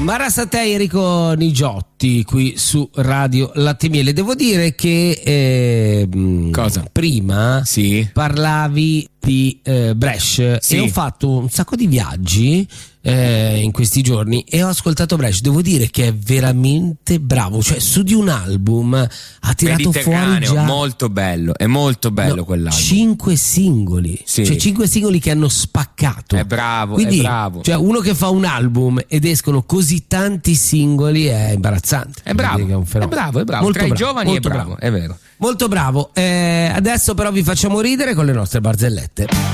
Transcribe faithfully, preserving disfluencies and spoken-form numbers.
Mara Sattei, Enrico Nigiotti qui su Radio Latte e Miele. Devo dire che eh, Cosa? prima Sì. parlavi di eh, Bresh, Sì. e ho fatto un sacco di viaggi eh, in questi giorni e ho ascoltato Bresh. Devo dire che è veramente bravo, cioè su di un album ha tirato fuori Mediterraneo, già molto bello, è molto bello no, quell'album. cinque singoli, Sì. cioè cinque singoli che hanno spaccato. È bravo, Quindi, è bravo. cioè uno che fa un album ed escono così tanti singoli è imbarazzante. È bravo, Devo dire che un è fenomeno. bravo, è bravo. Molto Tra i bravo, giovani è molto bravo, è vero. Molto bravo. Eh, adesso però vi facciamo ridere con le nostre barzellette.